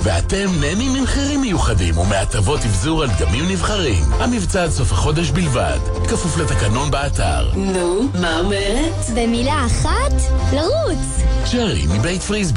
ואתם נהנים ממחירים מיוחדים ומהטבות אבזור על דגמים נבחרים. המבצע עד סוף החודש בלבד, כפוף לתקנון באתר. נו, מה אומרת? במילה אחת, לרוץ. צ'רי מבית פריסבי.